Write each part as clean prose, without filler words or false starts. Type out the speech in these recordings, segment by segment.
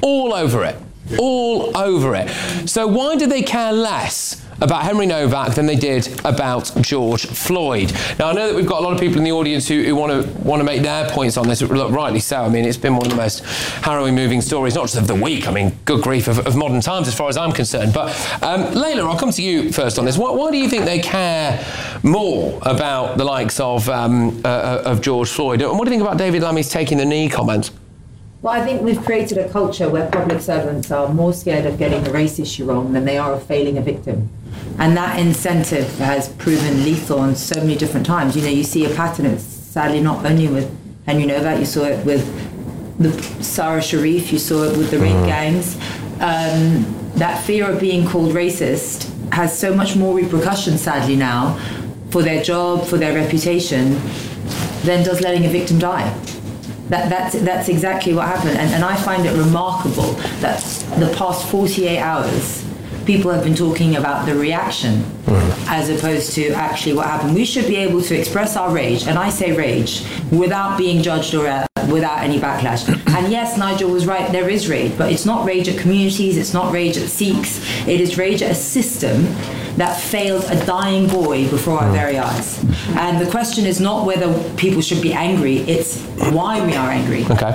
all over it. All over it. So why do they care less about Henry Novak than they did about George Floyd? Now, I know that we've got a lot of people in the audience who want to make their points on this. Look, rightly so. I mean, it's been one of the most harrowing, moving stories, not just of the week. I mean, good grief, of modern times, as far as I'm concerned. But Layla, I'll come to you first on this. Why do you think they care more about the likes of George Floyd? And what do you think about David Lammy's taking the knee comment? Well, I think we've created a culture where public servants are more scared of getting the race issue wrong than they are of failing a victim. And that incentive has proven lethal on so many different times. You know, you see a pattern. It's sadly not only with Henry Novak. You saw it with the Sarah Sharif. You saw it with the rape gangs. That fear of being called racist has so much more repercussions, sadly now, for their job, for their reputation, than does letting a victim die. That's exactly what happened. And I find it remarkable that the past 48 hours, people have been talking about the reaction as opposed to actually what happened. We should be able to express our rage, and I say rage, without being judged or without any backlash. And yes, Nigel was right, there is rage, but it's not rage at communities, it's not rage at Sikhs, it is rage at a system that failed a dying boy before our very eyes. And the question is not whether people should be angry, it's why we are angry. Okay.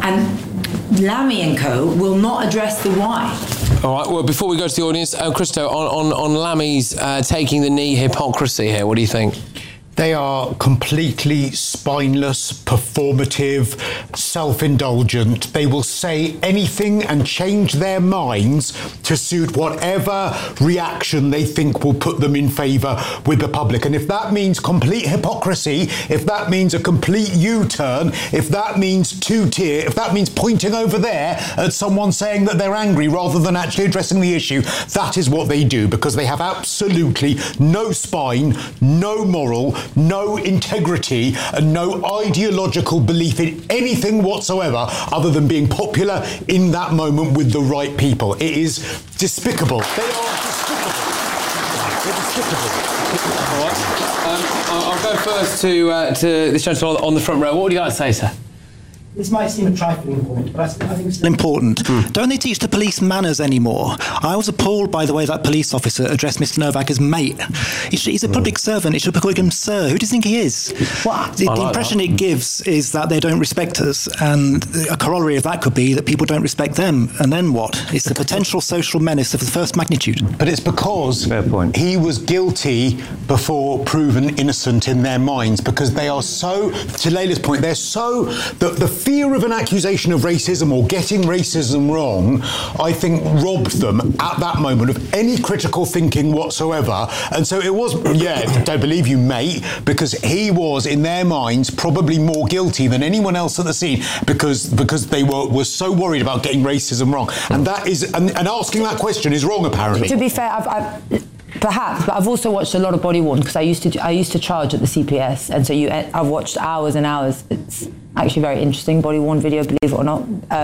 And Lammy and co will not address the why. All right, well, before we go to the audience, Christo, on Lammy's taking the knee hypocrisy here, what do you think? They are completely spineless, performative, self-indulgent. They will say anything and change their minds to suit whatever reaction they think will put them in favour with the public. And if that means complete hypocrisy, if that means a complete U-turn, if that means two-tier, if that means pointing over there at someone saying that they're angry rather than actually addressing the issue, that is what they do, because they have absolutely no spine, no moral, no integrity and no ideological belief in anything whatsoever other than being popular in that moment with the right people. It is despicable. They are despicable. They're despicable. All right. I'll go first to this gentleman on the front row. What would you like to say, sir? This might seem a trifling point, but I think it's important. Don't they teach the police manners anymore? I was appalled by the way that police officer addressed Mr. Novak as mate. He's a public servant. He should be calling him sir. Who do you think he is? What? The impression it gives is that they don't respect us, and a corollary of that could be that people don't respect them. And then what? It's a potential social menace of the first magnitude. But it's because he was guilty before proven innocent in their minds, because they are so, to Layla's point, they're so, the fear of an accusation of racism or getting racism wrong, I think, robbed them at that moment of any critical thinking whatsoever. And so it was, don't believe you, mate, because he was, in their minds, probably more guilty than anyone else at the scene because they were so worried about getting racism wrong. And that is, and asking that question is wrong, apparently. To be fair, perhaps, but I've also watched a lot of body worn because I used to charge at the CPS, and so I've watched hours and hours. It's actually very interesting body worn video, believe it or not.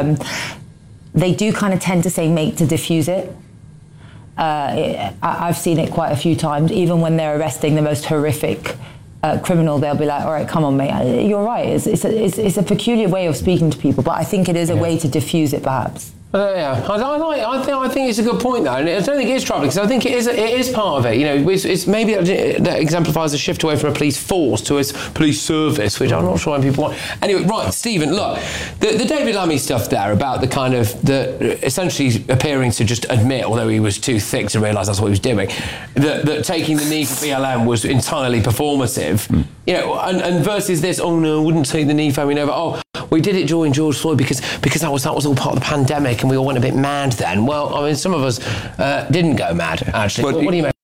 They do kind of tend to say mate to diffuse it. I've seen it quite a few times. Even when they're arresting the most horrific criminal, they'll be like, all right, come on, mate. You're right. It's a peculiar way of speaking to people, but I think it is a way to diffuse it, perhaps. I think it's a good point, though, and I don't think it is troubling, because I think it is part of it. You know, it's maybe that exemplifies a shift away from a police force to a police service, which I'm not sure when people want. Anyway, right, Stephen, look, the David Lammy stuff there about the kind of essentially appearing to just admit, although he was too thick to realise that's what he was doing, that taking the knee for BLM was entirely performative. You know, and versus this, oh no, I wouldn't take the knee for Henry Novak. Oh, we did it during George Floyd because that was all part of the pandemic and we all went a bit mad then. Well, I mean, some of us didn't go mad, actually. What do you make?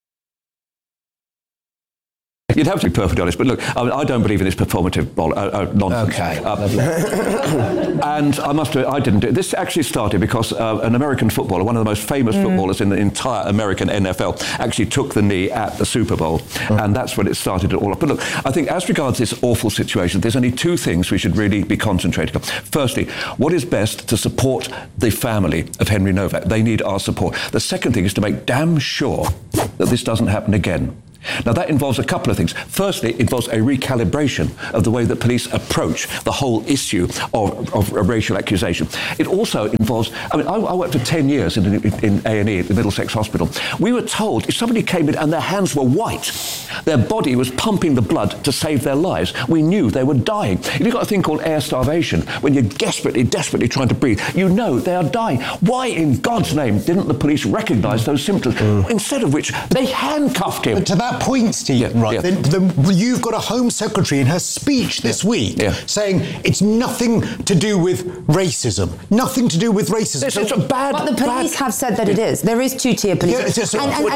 You'd have to be perfectly honest, but look, I don't believe in this performative nonsense. Okay. And I must admit, I didn't do it. This actually started because an American footballer, one of the most famous footballers in the entire American NFL, actually took the knee at the Super Bowl, and that's when it started it all up. But look, I think as regards this awful situation, there's only two things we should really be concentrating on. Firstly, what is best to support the family of Henry Novak? They need our support. The second thing is to make damn sure that this doesn't happen again. Now, that involves a couple of things. Firstly, it involves a recalibration of the way that police approach the whole issue of racial accusation. It also involves, I mean, I worked for 10 years in A&E at the Middlesex Hospital. We were told if somebody came in and their hands were white, their body was pumping the blood to save their lives. We knew they were dying. If you've got a thing called air starvation, when you're desperately trying to breathe, you know they are dying. Why in God's name didn't the police recognise those symptoms? Instead of which, they handcuffed him. But to that point, Stephen, then you've got a Home Secretary in her speech this week saying it's nothing to do with racism. Nothing to do with racism. It's a bad... But the police have said that it is. There is two-tier police.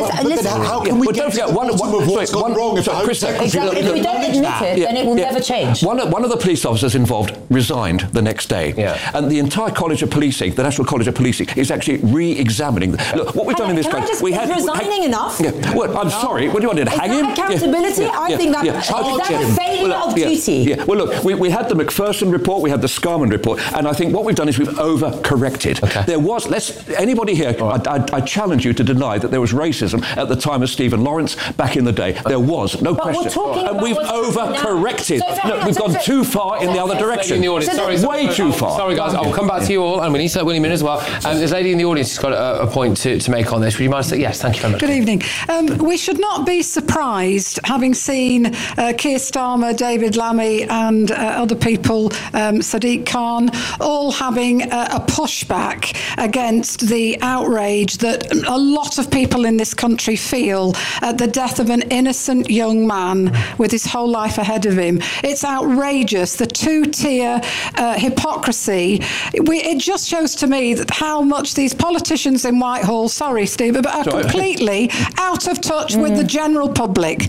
How can we get to the bottom of what's gone wrong if the Home Secretary... Exactly. If we don't admit it, then it will never change. One of the police officers involved resigned the next day. And the entire College of Policing, the National College of Policing, is actually re-examining... Look, what we've done in this case... Is resigning enough? Well, I'm sorry. What do you want to hang him? Accountability? I think that is a failure of duty. Well, look, we had the McPherson report, we had the Scarman report, and I think what we've done is we've overcorrected. There was, anybody here, I challenge you to deny that there was racism at the time of Stephen Lawrence back in the day. There was, no question. And we've overcorrected. No, we've gone too far in the other direction. Way too far. Sorry, guys, I'll come back to you all, and we need to let William in as well. This lady in the audience has got a point to make on this. Would you mind saying? Yes, thank you very much. Good evening. We should not be surprised, having seen Keir Starmer, David Lammy and other people, Sadiq Khan, all having a pushback against the outrage that a lot of people in this country feel at the death of an innocent young man with his whole life ahead of him. It's outrageous, the two-tier hypocrisy. It just shows to me that how much these politicians in Whitehall, sorry Steve, but are completely out of touch with the general public.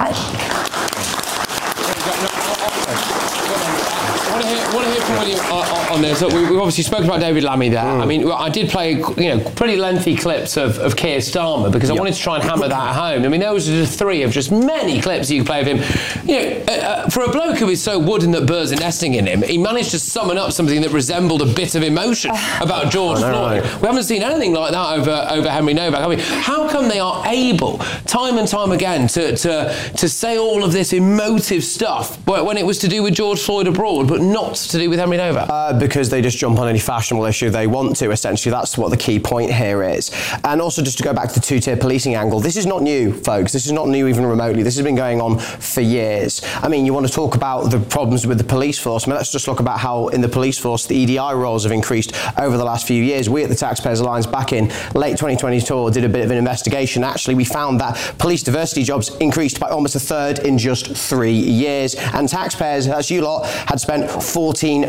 I want to hear from William on this. We've obviously spoken about David Lammy there. I mean, I did play pretty lengthy clips of Keir Starmer because I wanted to try and hammer that home. I mean, those are just three of just many clips you can play of him. For a bloke who is so wooden that birds are nesting in him, he managed to summon up something that resembled a bit of emotion about George Floyd. We haven't seen anything like that over Henry Novak. I mean, how come they are able, time and time again, to say all of this emotive stuff when it was to do with George Floyd abroad, but not to do with Henry Novak? Because they just jump on any fashionable issue they want to, essentially. That's what the key point here is. And also, just to go back to the two-tier policing angle, this is not new, folks. This is not new even remotely. This has been going on for years. I mean, you want to talk about the problems with the police force. I mean, let's just look about how in the police force the EDI roles have increased over the last few years. We at the Taxpayers Alliance back in late 2022 did a bit of an investigation. Actually, we found that police diversity jobs increased by almost a third in just 3 years. And taxpayers, as you lot, had spent £14.7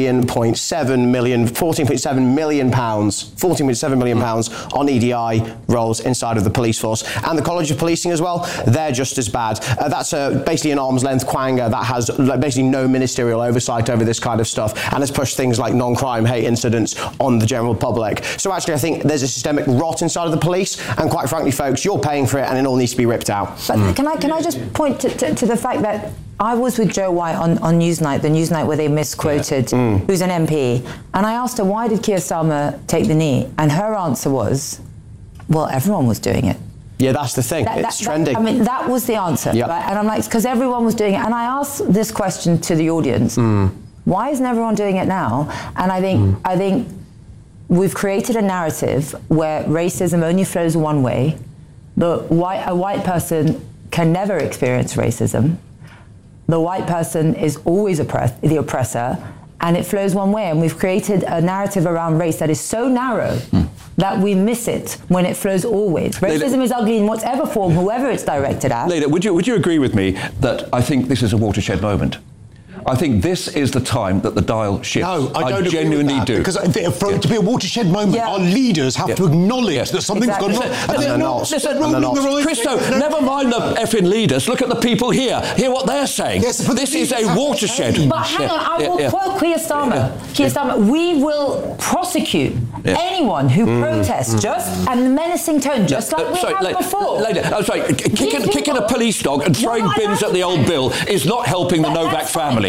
million on EDI roles inside of the police force. And the College of Policing as well, they're just as bad. That's basically an arm's length quagga that has basically no ministerial oversight over this kind of stuff and has pushed things like non-crime hate incidents on the general public. So actually, I think there's a systemic rot inside of the police, and quite frankly, folks, you're paying for it and it all needs to be ripped out. But can I just point to the fact that I was with Jo White on Newsnight, the Newsnight where they misquoted who's an MP, and I asked her, why did Keir Starmer take the knee? And her answer was, well, everyone was doing it. Yeah, that's the thing. It's trending. I mean, that was the answer. Yep. Right? And I'm like, because everyone was doing it. And I asked this question to the audience, why isn't everyone doing it now? And I think we've created a narrative where racism only flows one way. A white person can never experience racism. The white person is always the oppressor, and it flows one way. And we've created a narrative around race that is so narrow that we miss it when it flows all ways. Racism is ugly in whatever form, whoever it's directed at. Leda, would you agree with me that I think this is a watershed moment? I think this is the time that the dial shifts. No, I don't genuinely agree with that, do. Because for it to be a watershed moment, our leaders have to acknowledge that something's gone wrong. Christo, never mind the effing leaders. Look at the people here. Hear what they're saying. Yes, but this is a watershed. But hang on, I will quote Keir Starmer. Keir Starmer, we will prosecute anyone who protests just and the menacing tone, just like we have before. Leda, I'm sorry, kicking a police dog and throwing bins at the old Bill is not helping the Novak family.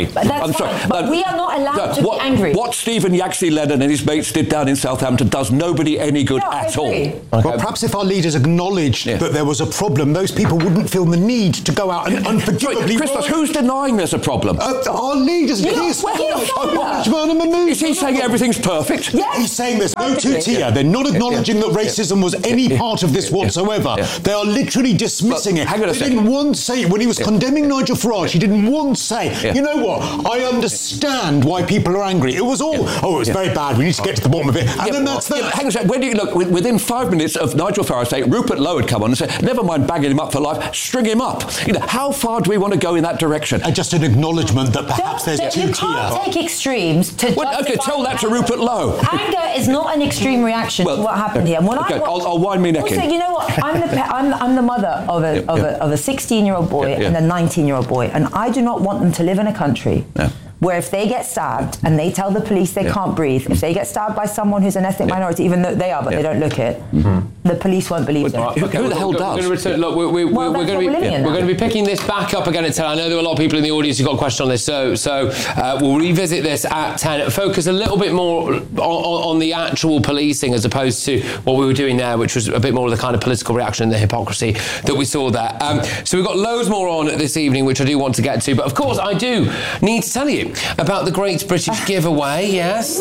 But that's fine. But we are not allowed to be angry. What Stephen Yaxley Lennon and his mates did down in Southampton does nobody any good at all. Okay. Well, perhaps if our leaders acknowledged that there was a problem, those people wouldn't feel the need to go out and unforgivably... Christos, who's denying there's a problem? Our leaders. Is he saying everything's perfect? Yes. He's saying there's no two-tier. They're not acknowledging that racism was any part of this whatsoever. They are literally dismissing it. Hang on a second. He didn't once say, when he was condemning Nigel Farage, he didn't once say, you know what, I understand why people are angry. It was all, it was very bad, we need to get to the bottom of it. And then that's that. Hang on a second. When do you look, within 5 minutes of Nigel Farage saying, Rupert Lowe had come on and said, never mind bagging him up for life, string him up. You know, how far do we want to go in that direction? Just an acknowledgement that perhaps there's two-tier. You can't take extremes to tell that to Rupert Lowe. Anger is not an extreme reaction to what happened here. I'll wind me neck in. Also, you know what? I'm the mother of a 16-year-old boy and a 19-year-old boy, and I do not want them to live in a country where if they get stabbed and they tell the police they can't breathe, if they get stabbed by someone who's an ethnic minority, even though they are, but they don't look it, the police won't believe them. Who the hell does? We're going to be picking this back up again at 10. I know there are a lot of people in the audience who got a question on this, so we'll revisit this at 10. Focus a little bit more on the actual policing as opposed to what we were doing there, which was a bit more of the kind of political reaction and the hypocrisy that we saw there. So we've got loads more on this evening, which I do want to get to, but of course I do need to tell you about the Great British Giveaway. Yes,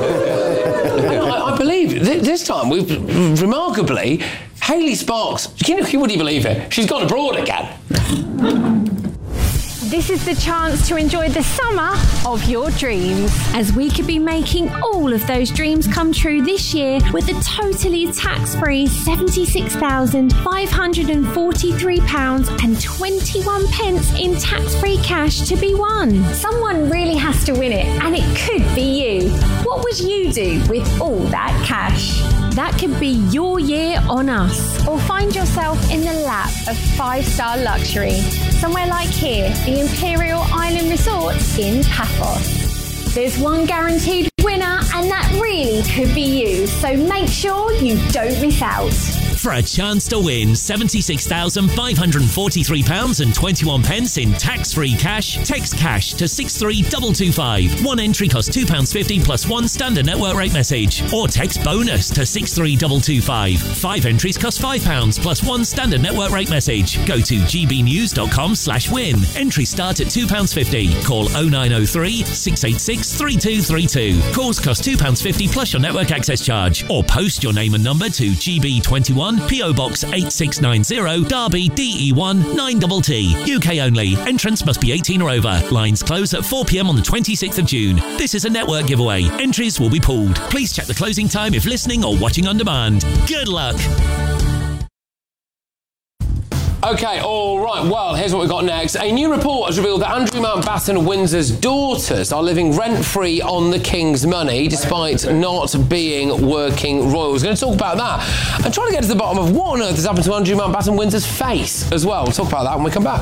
I believe this time we've remarkably Hayley Sparks. You wouldn't believe it. She's gone abroad again. This is the chance to enjoy the summer of your dreams, as we could be making all of those dreams come true this year with a totally tax-free £76,543.21 in tax-free cash to be won. Someone really has to win it, and it could be you. What would you do with all that cash? That could be your year on us, or find yourself in the lap of 5-star luxury, somewhere like here, the Imperial Island Resort in Paphos. There's one guaranteed winner, and that really could be you, so make sure you don't miss out. For a chance to win £76,543.21 in tax-free cash, text cash to 63225. One entry costs £2.50 plus one standard network rate message. Or text bonus to 63225. 5 entries cost £5 plus one standard network rate message. Go to gbnews.com/win. Entries start at £2.50. Call 0903 686 3232. Calls cost £2.50 plus your network access charge. Or post your name and number to GB21 PO Box 8690 Derby DE1 9TT. UK only. Entrance must be 18 or over. Lines close at 4 p.m. on the 26th of June. This is a network giveaway. Entries will be pulled. Please check the closing time if listening or watching on demand. Good luck. Okay, all right. Well, here's what we've got next. A new report has revealed that Andrew Mountbatten Windsor's daughters are living rent-free on the King's money, despite not being working royals. We're going to talk about that and try to get to the bottom of what on earth has happened to Andrew Mountbatten Windsor's face as well. We'll talk about that when we come back.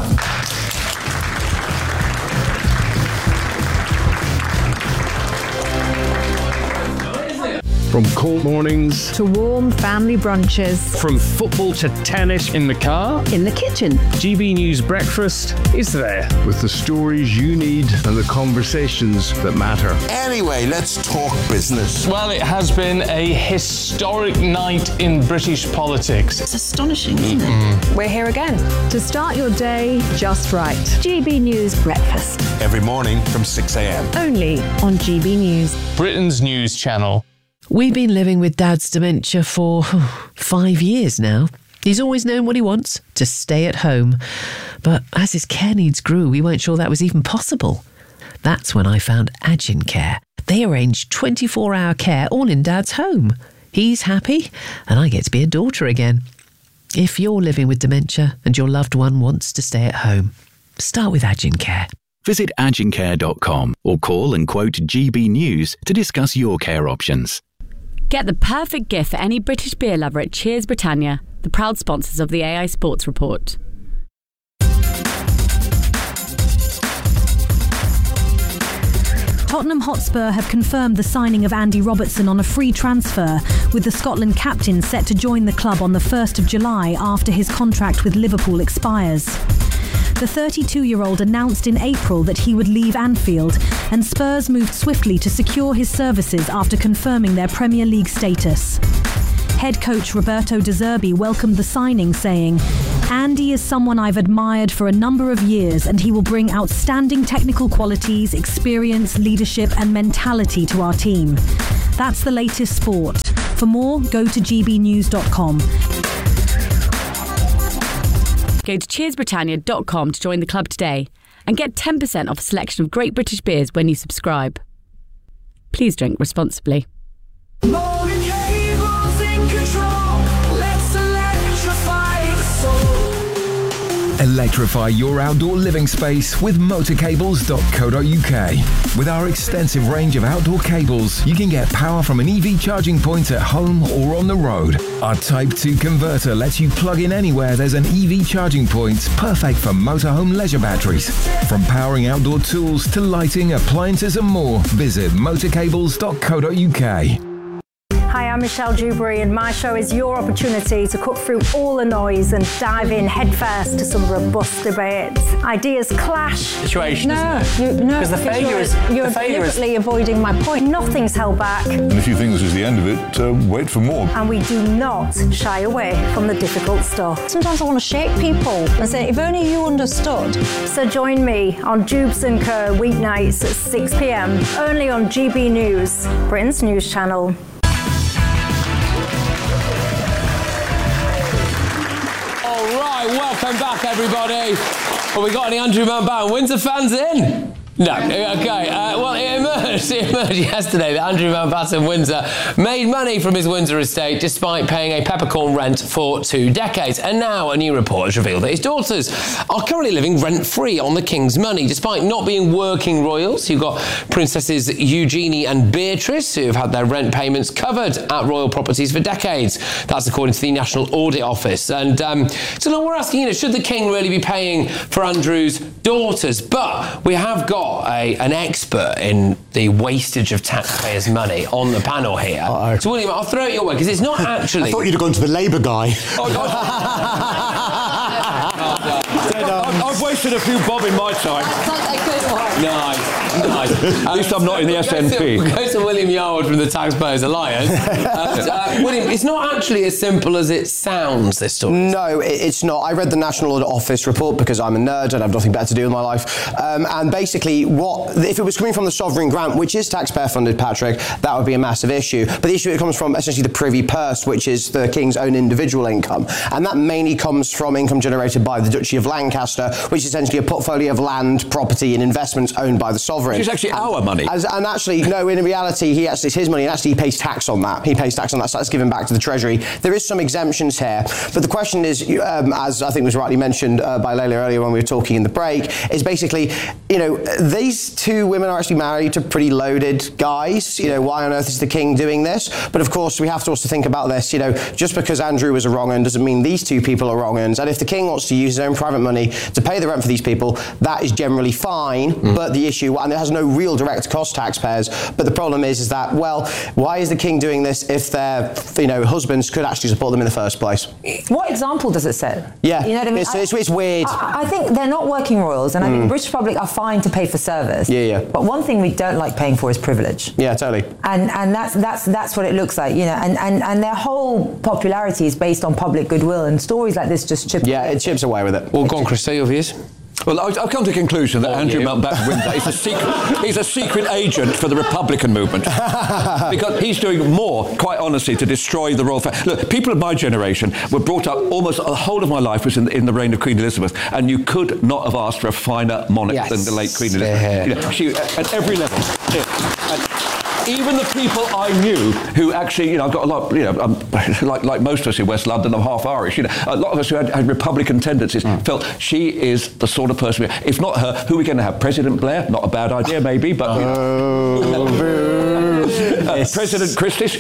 From cold mornings to warm family brunches, from football to tennis in the car, in the kitchen. GB News Breakfast is there with the stories you need and the conversations that matter. Anyway, let's talk business. Well, it has been a historic night in British politics. It's astonishing, isn't it? We're here again to start your day just right. GB News Breakfast. Every morning from 6 a.m. Only on GB News. Britain's news channel. We've been living with Dad's dementia for 5 years now. He's always known what he wants, to stay at home. But as his care needs grew, we weren't sure that was even possible. That's when I found Agincare. They arrange 24-hour care all in Dad's home. He's happy, and I get to be a daughter again. If you're living with dementia and your loved one wants to stay at home, start with Agincare. Visit agincare.com or call and quote GB News to discuss your care options. Get the perfect gift for any British beer lover at Cheers Britannia, the proud sponsors of the AI Sports Report. Tottenham Hotspur have confirmed the signing of Andy Robertson on a free transfer, with the Scotland captain set to join the club on the 1st of July after his contract with Liverpool expires. The 32-year-old announced in April that he would leave Anfield, and Spurs moved swiftly to secure his services after confirming their Premier League status. Head coach Roberto De Zerbi welcomed the signing, saying, "Andy is someone I've admired for a number of years, and he will bring outstanding technical qualities, experience, leadership and mentality to our team." That's the latest sport. For more, go to gbnews.com. Go to cheersbritannia.com to join the club today and get 10% off a selection of great British beers when you subscribe. Please drink responsibly. Electrify your outdoor living space with motorcables.co.uk. With our extensive range of outdoor cables, you can get power from an EV charging point at home or on the road. Our Type 2 converter lets you plug in anywhere there's an EV charging point, perfect for motorhome leisure batteries. From powering outdoor tools to lighting, appliances and more, visit motorcables.co.uk. Hi, I'm Michelle Dewberry, and my show is your opportunity to cut through all the noise and dive in headfirst to some robust debates. Ideas clash. Situation, No, isn't it? Because the failure is you're deliberately avoiding my point. Nothing's held back, And if you think this is the end of it, wait for more. and we do not shy away from the difficult stuff. Sometimes I want to shake people and say, if only you understood. So join me on Dubes and Co. weeknights at 6 p.m. only on GB News, Britain's news channel. Welcome back, everybody. Well, we got any Andrew Mountbatten Windsor fans in? No. Okay. Well, it emerged yesterday that Andrew Mountbatten Windsor made money from his Windsor estate despite paying a peppercorn rent for 2 decades. And now a new report has revealed that his daughters are currently living rent-free on the King's money, despite not being working royals. You've got Princesses Eugenie and Beatrice, who have had their rent payments covered at royal properties for decades. That's according to the National Audit Office. And so now we're asking, should the King really be paying for Andrew's daughters? But we have got an expert in the wastage of taxpayers' money on the panel here. Uh-oh. So, William, I'll throw it your way, because it's not actually... I thought you'd have gone to the Labour guy. Oh, God. I've wasted a few bob in my time. Nice. At least I'm not in the SNP. We'll go to William Yarwood from the Taxpayers Alliance. William, it's not actually as simple as it sounds, this story. No, it's not. I read the National Audit Office report because I'm a nerd and I have nothing better to do in my life. And basically, if it was coming from the sovereign grant, which is taxpayer-funded, Patrick, that would be a massive issue. But the issue, it comes from essentially the Privy Purse, which is the King's own individual income. And that mainly comes from income generated by the Duchy of Lancaster, which is essentially a portfolio of land, property and investments owned by the sovereign. Which is actually our money. And actually, no, in reality, it's his money, and actually he pays tax on that. So that's given back to the Treasury. There is some exemptions here, but the question is, as I think was rightly mentioned by Leila earlier when we were talking in the break, is basically, these two women are actually married to pretty loaded guys. Why on earth is the King doing this? But of course, we have to also think about this. Just because Andrew was a wrong un doesn't mean these two people are wrong uns. And if the King wants to use his own private money to pay the rent for these people, that is generally fine. But the issue, and it has no real direct cost taxpayers, but the problem is that, well, why is the King doing this if their husbands could actually support them in the first place? What example does it set? Yeah, you know what I mean? It's weird. I think they're not working royals, and I think the British public are fine to pay for service. Yeah. But one thing we don't like paying for is privilege. Yeah, totally. And that's what it looks like, and their whole popularity is based on public goodwill, and stories like this just chip. Yeah, it chips away with it. Well, go on, Chris, say your views. Well, I've come to the conclusion that Andrew Mountbatten Windsor is a secret agent for the Republican movement. Because he's doing more, quite honestly, to destroy the royal family. Look, people of my generation were brought up, almost the whole of my life was in the reign of Queen Elizabeth, and you could not have asked for a finer monarch than the late Queen Elizabeth. She, at every level. Even the people I knew who actually, I've got a lot, like most of us in West London, I'm half Irish, a lot of us who had Republican tendencies felt she is the sort of person, if not her, who are we going to have? President Blair? Not a bad idea, maybe, but... President Christie,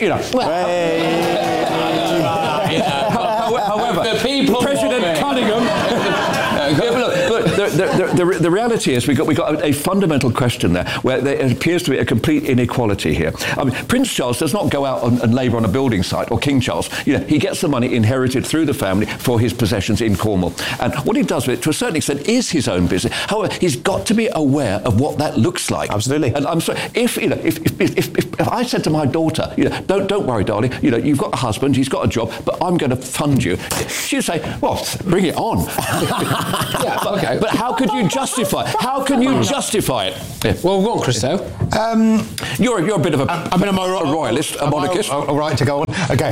However, the people President Cunningham... the reality is we got a fundamental question there, where there appears to be a complete inequality here. I mean, Prince Charles does not go out and labour on a building site, or King Charles. He gets the money inherited through the family for his possessions in Cornwall, and what he does with it, to a certain extent, is his own business. However, he's got to be aware of what that looks like. Absolutely. And I'm sorry, if I said to my daughter, don't worry, darling, you've got a husband, he's got a job, but I'm going to fund you, she'd say, well, bring it on. Yeah, okay. But how could you justify it? How can you justify it? Yeah. Well, go on, Christo. You're a bit of a royalist, a monarchist. All right to go on. Okay.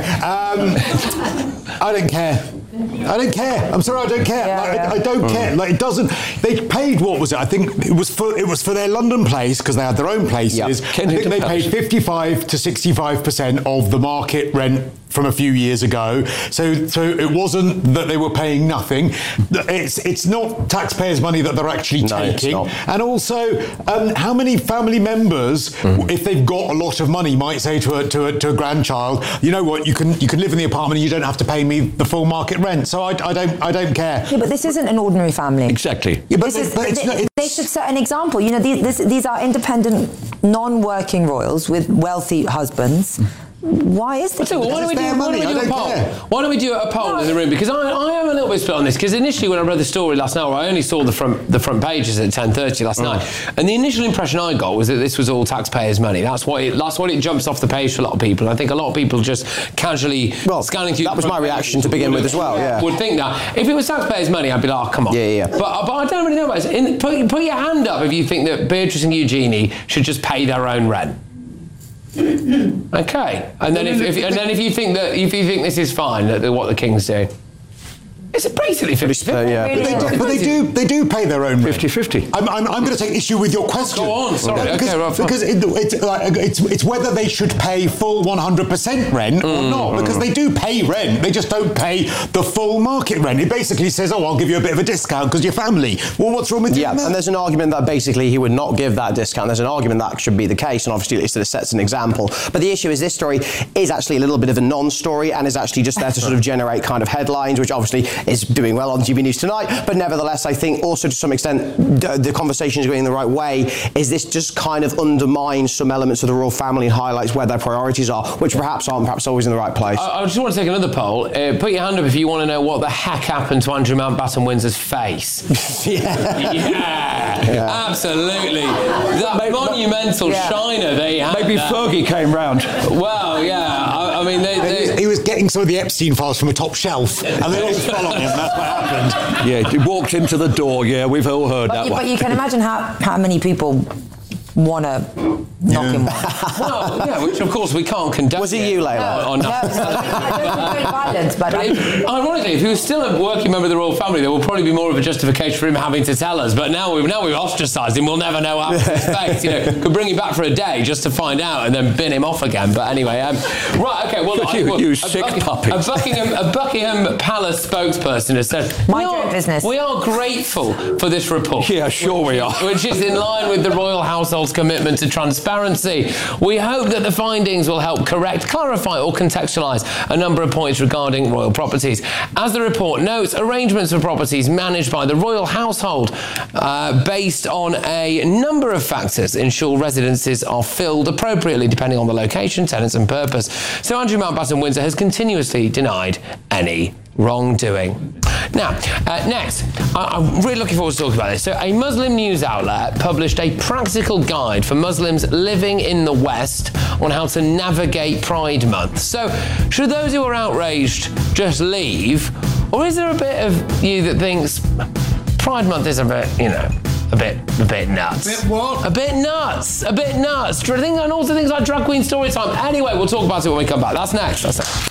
I don't care. I don't care. I'm sorry, I don't care. I don't care. Like, it doesn't. They paid, what was it? I think it was for their London place, because they had their own places. I think they paid 55 to 65% of the market rent from a few years ago. So it wasn't that they were paying nothing. It's not taxpayers' money that they're actually taking. And also, how many family members, if they've got a lot of money, might say to a grandchild, you know what, you can live in the apartment and you don't have to pay me the full market rent. So I don't care. Yeah, but this isn't an ordinary family. Exactly. Yeah, but they should set an example. These are independent, non-working royals with wealthy husbands. Why is this? Why don't we do a poll in the room? Because I am a little bit split on this. Because initially, when I read the story last night, I only saw the front pages at 10:30 last night, and the initial impression I got was that this was all taxpayers' money. That's what it jumps off the page for a lot of people. And I think a lot of people just casually scanning through. That was my reaction to begin with as well. Yeah, would think that if it was taxpayers' money, I'd be like, oh, come on. Yeah. But I don't really know about it. Put your hand up if you think that Beatrice and Eugenie should just pay their own rent. Okay, and then if you think this is fine, that what the King's doing, it's basically 50-50. But they do pay their own rent. 50-50. I'm going to take issue with your question. Go on, sorry. Because it's whether they should pay full 100% rent or not. Because they do pay rent, they just don't pay the full market rent. It basically says, oh, I'll give you a bit of a discount because you're family. Well, what's wrong with you? Yeah, and there's an argument that basically he would not give that discount. There's an argument that should be the case, and obviously it sets an example. But the issue is this story is actually a little bit of a non-story and is actually just there to sort of generate kind of headlines, which obviously is doing well on GB News tonight. But nevertheless, I think also to some extent the conversation is going the right way. Is this just kind of undermines some elements of the royal family and highlights where their priorities are, which perhaps aren't always in the right place? I just want to take another poll. Put your hand up if you want to know what the heck happened to Andrew Mountbatten Windsor's face. Yeah, absolutely. That monumental shiner they had. Maybe Fergie came round. Well, yeah. I mean, he was getting some of the Epstein files from a top shelf, and they all fell on him. That's what happened. Yeah, he walked into the door. Yeah, we've all heard that one. But you can imagine how many people want to knock him off. Well, yeah, which of course we can't condemn. Was it you, Layla? No, I don't violence, but ironically, if he was still a working member of the royal family, there will probably be more of a justification for him having to tell us. But now we've ostracised him. We'll never know how his face. Could bring him back for a day just to find out and then bin him off again. But anyway, right, okay. Well, you sick puppy. A Buckingham Palace spokesperson has said, business. We are grateful for this report. Yeah, sure we are. Which is in line with the royal household's commitment to transparency. We hope that the findings will help correct, clarify or contextualise a number of points regarding royal properties. As the report notes, arrangements for properties managed by the royal household based on a number of factors ensure residences are filled appropriately depending on the location, tenants and purpose. So Andrew Mountbatten Windsor has continuously denied any wrongdoing. Now, next, I'm really looking forward to talking about this. So a Muslim news outlet published a practical guide for Muslims living in the West on how to navigate Pride Month. So should those who are outraged just leave, or is there a bit of you that thinks Pride Month is a bit, a bit nuts? A bit what? A bit nuts. A bit nuts. And also things like drag queen story time. Anyway, we'll talk about it when we come back. That's next.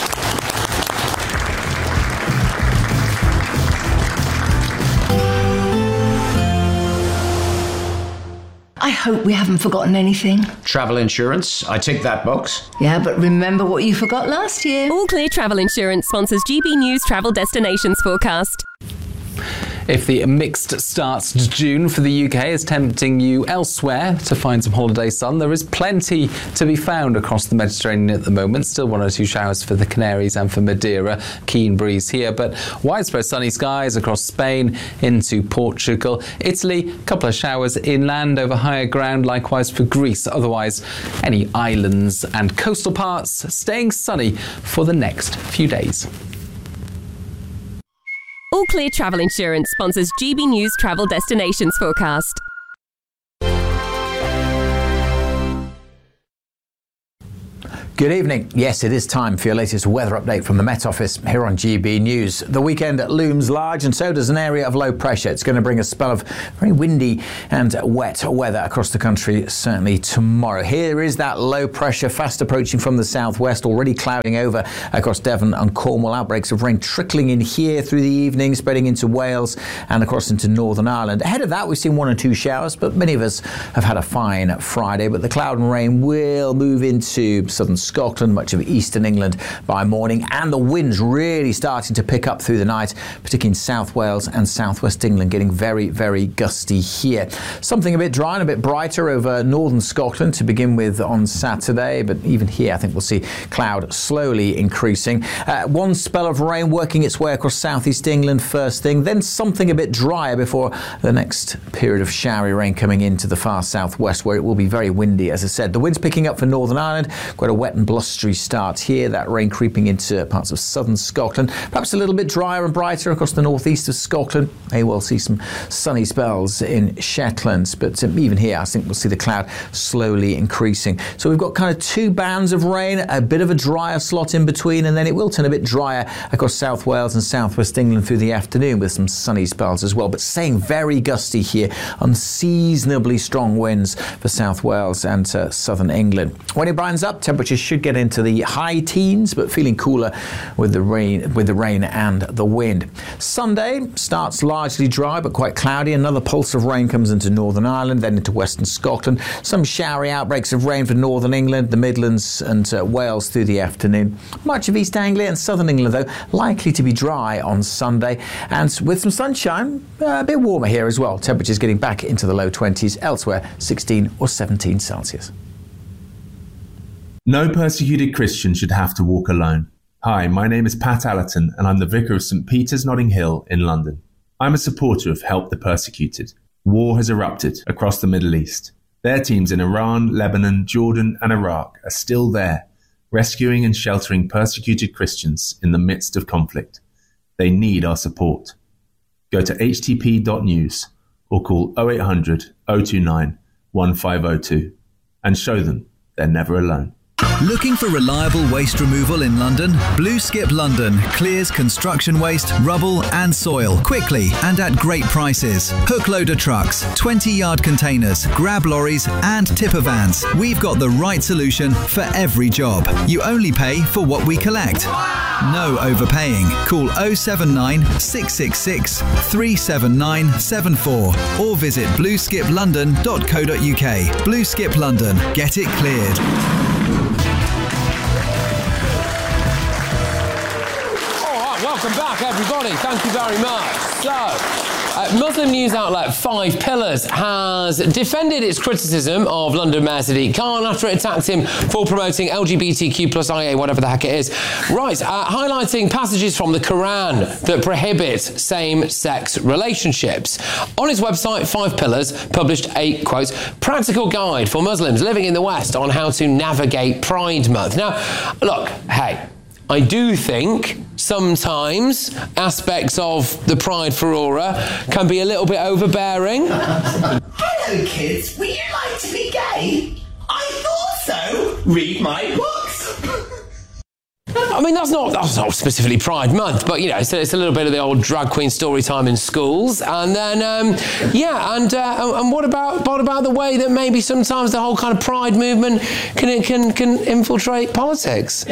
I hope we haven't forgotten anything. Travel insurance, I tick that box. Yeah, but remember what you forgot last year. All Clear Travel Insurance sponsors GB News Travel Destinations Forecast. If the mixed start to June for the UK is tempting you elsewhere to find some holiday sun, there is plenty to be found across the Mediterranean at the moment. Still 1 or 2 showers for the Canaries and for Madeira. Keen breeze here, but widespread sunny skies across Spain into Portugal. Italy, a couple of showers inland over higher ground, likewise for Greece. Otherwise, any islands and coastal parts staying sunny for the next few days. All Clear Travel Insurance sponsors GB News Travel Destinations Forecast. Good evening. Yes, it is time for your latest weather update from the Met Office here on GB News. The weekend looms large and so does an area of low pressure. It's going to bring a spell of very windy and wet weather across the country, certainly tomorrow. Here is that low pressure fast approaching from the southwest, already clouding over across Devon and Cornwall. Outbreaks of rain trickling in here through the evening, spreading into Wales and across into Northern Ireland. Ahead of that, we've seen 1 or 2 showers, but many of us have had a fine Friday. But the cloud and rain will move into southern Scotland, much of eastern England by morning, and the winds really starting to pick up through the night, particularly in South Wales and southwest England, getting very, very gusty here. Something a bit dry and a bit brighter over northern Scotland to begin with on Saturday, but even here I think we'll see cloud slowly increasing. One spell of rain working its way across southeast England first thing, then something a bit drier before the next period of showery rain coming into the far southwest, where it will be very windy. As I said, the wind's picking up for Northern Ireland, quite a wet and blustery start here, that rain creeping into parts of southern Scotland, perhaps a little bit drier and brighter across the northeast of Scotland. May well see some sunny spells in Shetland, but even here I think we'll see the cloud slowly increasing. So we've got kind of 2 bands of rain, a bit of a drier slot in between, and then it will turn a bit drier across South Wales and southwest England through the afternoon with some sunny spells as well, but staying very gusty here, unseasonably strong winds for South Wales and southern England. When it brightens up, temperatures should get into the high teens, but feeling cooler with the rain and the wind. Sunday starts largely dry but quite cloudy. Another pulse of rain comes into Northern Ireland, then into western Scotland. Some showery outbreaks of rain for northern England, the Midlands and Wales through the afternoon. Much of East Anglia and southern England, though, likely to be dry on Sunday, and with some sunshine, a bit warmer here as well. Temperatures getting back into the low 20s, elsewhere 16 or 17 Celsius. No persecuted Christian should have to walk alone. Hi, my name is Pat Allerton and I'm the Vicar of St Peter's Notting Hill in London. I'm a supporter of Help the Persecuted. War has erupted across the Middle East. Their teams in Iran, Lebanon, Jordan and Iraq are still there, rescuing and sheltering persecuted Christians in the midst of conflict. They need our support. Go to htp.news or call 0800 029 1502 and show them they're never alone. Looking for reliable waste removal in London? Blue Skip London clears construction waste, rubble and soil quickly and at great prices. Hook loader trucks, 20-yard containers, grab lorries and tipper vans. We've got the right solution for every job. You only pay for what we collect. No overpaying. Call 079 666 37974 or visit blueskiplondon.co.uk. Blue Skip London. Get it cleared. Welcome back, everybody. Thank you very much. So, Muslim news outlet 5 Pillars has defended its criticism of London Mayor Sadiq Khan after it attacked him for promoting LGBTQ plus IA, whatever the heck it is. Right, highlighting passages from the Quran that prohibit same-sex relationships. On its website, 5 Pillars published a, quote, practical guide for Muslims living in the West on how to navigate Pride Month. Now, look, hey, I do think sometimes aspects of the Pride furore can be a little bit overbearing. Hello, kids. Would you like to be gay? I thought so. Read my books. I mean, that's not specifically Pride Month, but, you know, it's a little bit of the old drag queen story time in schools. And then, and what about the way that maybe sometimes the whole kind of Pride movement can infiltrate politics?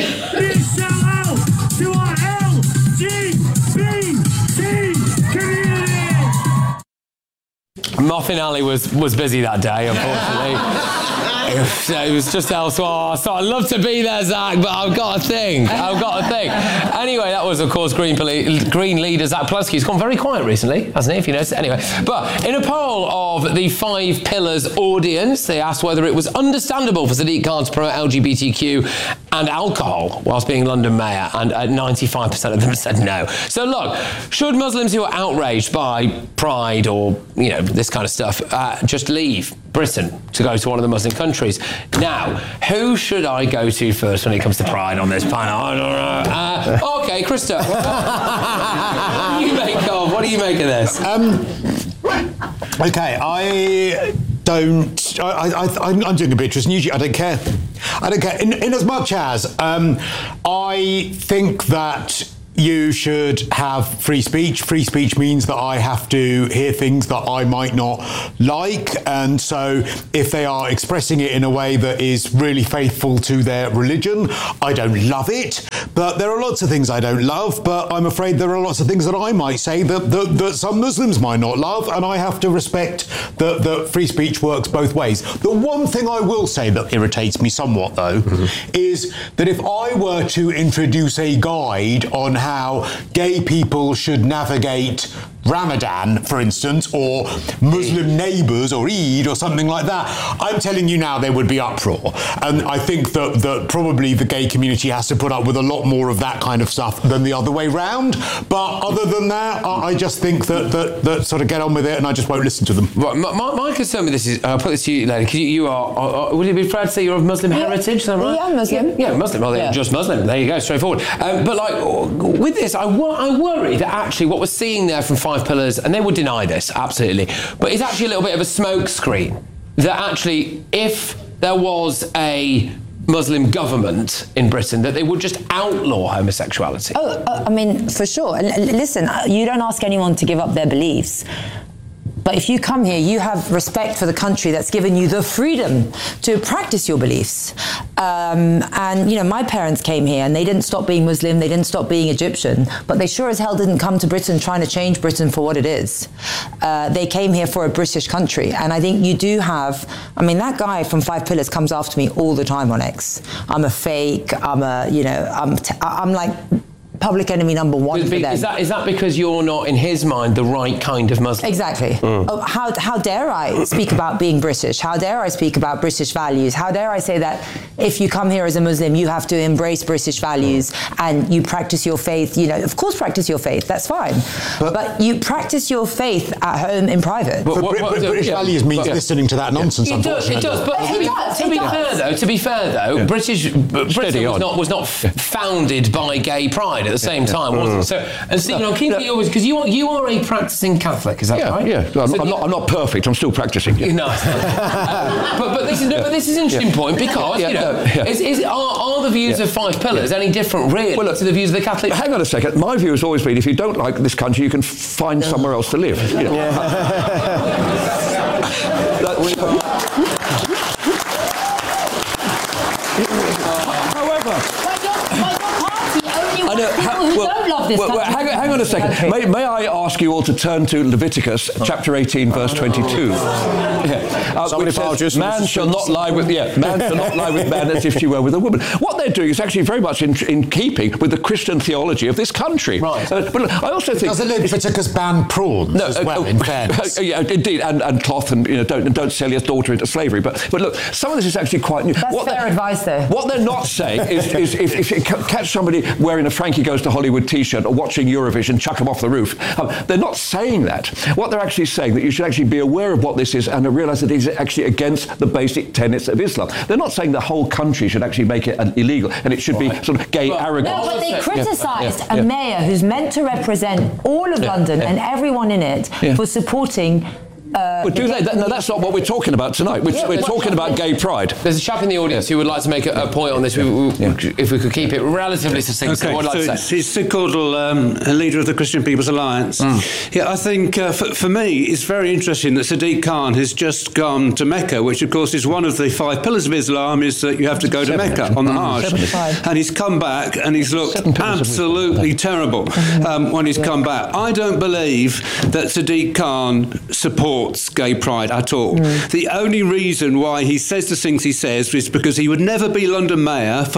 Muffin Alley was busy that day, unfortunately. It was just elsewhere. So I'd love to be there, Zach, but I've got to think. a thing. Anyway, that was, of course, Green leader Zach Plusky. He's gone very quiet recently, hasn't he, if you noticed? Anyway, but in a poll of the 5 Pillars audience, they asked whether it was understandable for Sadiq Khan to promote LGBTQ and alcohol whilst being London mayor, and 95% of them said no. So look, should Muslims who are outraged by Pride or, you know, this kind of stuff just leave Britain to go to one of the Muslim countries? Now, who should I go to first when it comes to Pride on this panel? I don't know. Okay, Krista. What do you make of this? Okay, I'm doing a Beatrice and usually I don't care. In as much as I think that you should have free speech. Free speech means that I have to hear things that I might not like, and so if they are expressing it in a way that is really faithful to their religion, I don't love it. But there are lots of things I don't love, but I'm afraid there are lots of things that I might say that some Muslims might not love, and I have to respect that free speech works both ways. The one thing I will say that irritates me somewhat, though, is that if I were to introduce a guide on how gay people should navigate Ramadan, for instance, or Muslim neighbours, or Eid, or something like that, I'm telling you now there would be uproar. And I think that probably the gay community has to put up with a lot more of that kind of stuff than the other way round. But other than that, I just think that sort of get on with it, and I just won't listen to them. Right, my concern with this is, I'll put this to you, lady, because you are, would it be fair to say you're of Muslim heritage? Is that right? Yeah, I'm Muslim. Yeah, Muslim. Well, yeah. Just Muslim. There you go, straightforward. But like, with this, I worry that actually what we're seeing there from 5 Pillars, and they would deny this, absolutely, but it's actually a little bit of a smoke screen, that actually, if there was a Muslim government in Britain, that they would just outlaw homosexuality. I mean, for sure. And listen, you don't ask anyone to give up their beliefs. But if you come here, you have respect for the country that's given you the freedom to practice your beliefs. And, you know, my parents came here and they didn't stop being Muslim, they didn't stop being Egyptian, but they sure as hell didn't come to Britain trying to change Britain for what it is. They came here for a British country. And I think you do have, I mean, that guy from 5 Pillars comes after me all the time on X. I'm a fake, I'm like public enemy number 1 for them. Is that because you're not, in his mind, the right kind of Muslim? Exactly. Oh, how dare I speak about being British? How dare I speak about British values? How dare I say that if you come here as a Muslim, you have to embrace British values and you practice your faith? You know, of course, practice your faith. That's fine. But you practice your faith at home in private. British values means listening to that nonsense. It does. But to be fair though, Britain was not founded by gay pride at the same time, wasn't it? So, and Stephen, I'm keen for you, because you are a practicing Catholic, is that right? Yeah, I'm not perfect. I'm still practicing. Yeah. No, but this is an interesting point, because are the views of 5 Pillars any different, really, to the views of the Catholic? Hang on a second. My view has always been, if you don't like this country, you can find somewhere else to live. You know? Hang on a second. Okay. May I ask you all to turn to Leviticus chapter 18, verse 22? Which says, man shall not lie with man as if she were with a woman. What they're doing is actually very much in keeping with the Christian theology of this country. Right. But look, I also think doesn't Leviticus ban prawns as well, in fairness? Yeah, indeed, and cloth, and don't sell your daughter into slavery. But look, some of this is actually quite new. That's fair advice, though. What they're not saying is if you catch somebody wearing a Frankie Goes to Hollywood t-shirt or watching Eurovision, chuck them off the roof. They're not saying that. What they're actually saying, that you should actually be aware of what this is and realise that it is actually against the basic tenets of Islam. They're not saying the whole country should actually make it illegal and it should be sort of gay arrogance. No, but they criticised a mayor who's meant to represent all of London and everyone in it for supporting... No, that's not what we're talking about tonight. We're talking about gay pride. There's a chap in the audience who would like to make a point on this. If we could keep it relatively succinct. Okay, What I'd like to say. It's Sid Caudle, a leader of the Christian People's Alliance. Yeah, I think for me it's very interesting that Sadiq Khan has just gone to Mecca, which of course is one of the 5 pillars of Islam, is that you have to go to Mecca on the Hajj. And he's come back and he's looked absolutely terrible when he's come back. I don't believe that Sadiq Khan supports gay pride at all. The only reason why he says the things he says is because he would never be London mayor for the Labour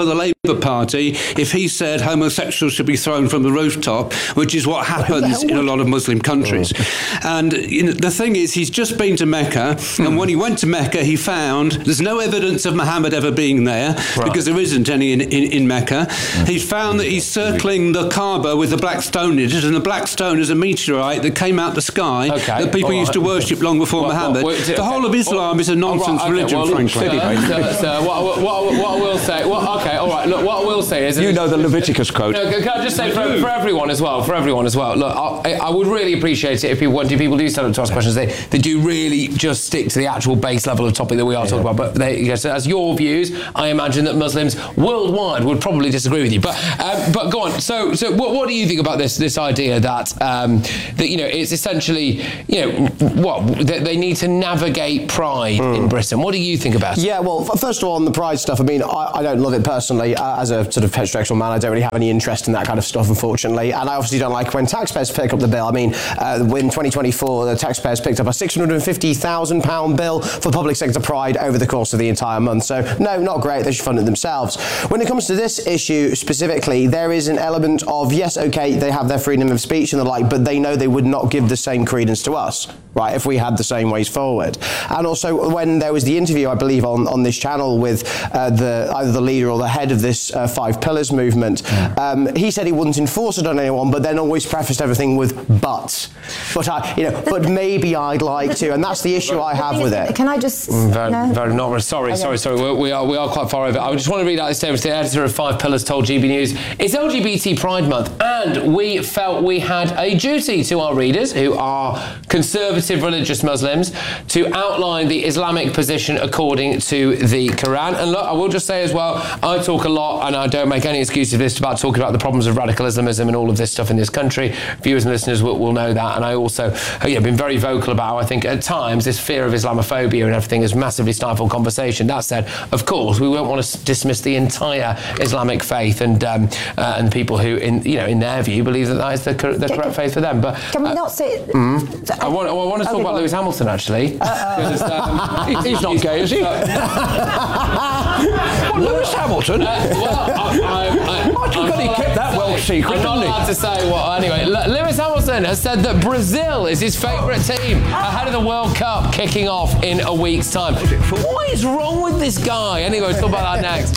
Labour Party if he said homosexuals should be thrown from the rooftop, which is what happens in a lot of Muslim countries. And the thing is, he's just been to Mecca, and when he went to Mecca, he found there's no evidence of Muhammad ever being there, because there isn't any in Mecca. He found that he's circling the Kaaba with the black stone in it, and the black stone is a meteorite that came out the sky that people used to worship long before Muhammad. The whole of Islam is a nonsense religion, frankly. What I will say, what I will say is... You know the Leviticus quote. No, can I just say for everyone as well, look, I would really appreciate it if when people do stand up to ask questions, they do really just stick to the actual base level of topic that we are talking about. But as your views, I imagine that Muslims worldwide would probably disagree with you. But go on. So what do you think about this idea that it's essentially that they need to navigate pride in Britain? What do you think about it? Yeah, well, first of all, on the pride stuff, I mean, I don't love it personally. As a sort of heterosexual man, I don't really have any interest in that kind of stuff, unfortunately. And I obviously don't like when taxpayers pick up the bill. I mean, in 2024, the taxpayers picked up a £650,000 bill for public sector pride over the course of the entire month. So, no, not great. They should fund it themselves. When it comes to this issue specifically, there is an element of, yes, OK, they have their freedom of speech and the like, but they know they would not give the same credence to us, right, if we had the same ways forward. And also, when there was the interview, I believe, on this channel with either the leader or the head of this Five Pillars movement, he said he wouldn't enforce it on anyone, but then always prefaced everything with but maybe I'd like to, and that's the issue I have with it. Can I just... Sorry. We are quite far over. I just want to read out this statement. The editor of Five Pillars told GB News, it's LGBT Pride Month, and we felt we had a duty to our readers, who are conservative religious Muslims, to outline the Islamic position according to the Quran. And look, I will just say as well, I talk a lot, and I don't make any excuses for this, about talking about the problems of radical Islamism and all of this stuff in this country. Viewers and listeners will know that. And I also have been very vocal about, I think, at times, this fear of Islamophobia and everything has massively stifled conversation. That said, of course, we won't want to dismiss the entire Islamic faith and people who, in their view, believe that is the correct faith for them. But can we not say... I want to talk about Lewis Hamilton, actually. He's not gay, is he? Lewis Hamilton? I forgot he kept that well secret, I'm not allowed to say what. Anyway, Lewis Hamilton has said that Brazil is his favourite team ahead of the World Cup kicking off in a week's time. What is wrong with this guy? Anyway, we'll talk about that next.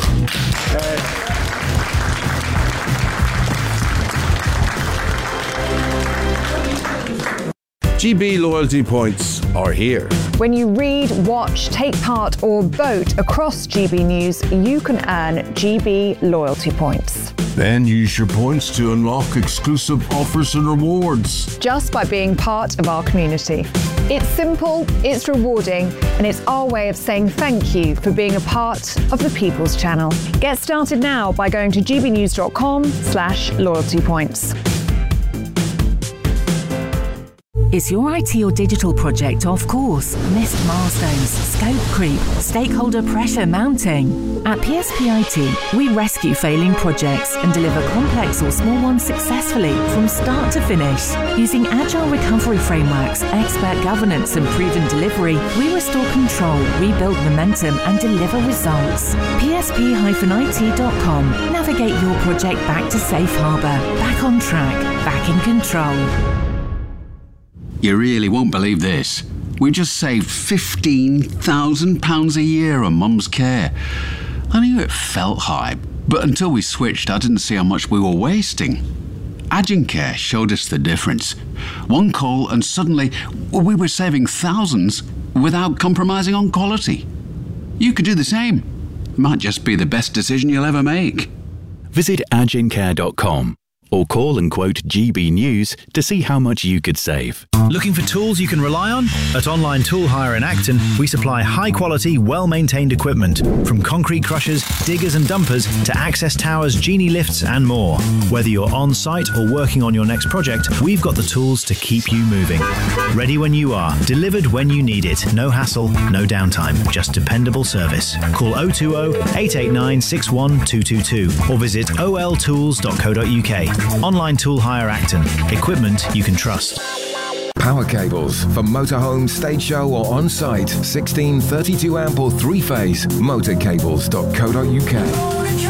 GB loyalty points are here. When you read, watch, take part or vote across GB News, you can earn GB loyalty points. Then use your points to unlock exclusive offers and rewards. Just by being part of our community. It's simple, it's rewarding, and it's our way of saying thank you for being a part of the People's Channel. Get started now by going to gbnews.com/loyalty points. Is your IT or digital project off course? Missed milestones, scope creep, stakeholder pressure mounting? At PSP IT, we rescue failing projects and deliver complex or small ones successfully from start to finish. Using agile recovery frameworks, expert governance and proven delivery, we restore control, rebuild momentum and deliver results. PSP-IT.com. Navigate your project back to safe harbour, back on track, back in control. You really won't believe this. We just saved £15,000 a year on Mum's care. I knew it felt high, but until we switched, I didn't see how much we were wasting. Agincare showed us the difference. One call and suddenly we were saving thousands without compromising on quality. You could do the same. Might just be the best decision you'll ever make. Visit agincare.com or call and quote GB News to see how much you could save. Looking for tools you can rely on? At Online Tool Hire in Acton, we supply high-quality, well-maintained equipment, from concrete crushers, diggers and dumpers to access towers, genie lifts and more. Whether you're on-site or working on your next project, we've got the tools to keep you moving. Ready when you are, delivered when you need it. No hassle, no downtime, just dependable service. Call 020-889-61222 or visit oltools.co.uk. Online Tool Hire Acton. Equipment you can trust. Power cables for motorhome, stage show or on-site. 16, 32 amp or 3-phase. Motorcables.co.uk.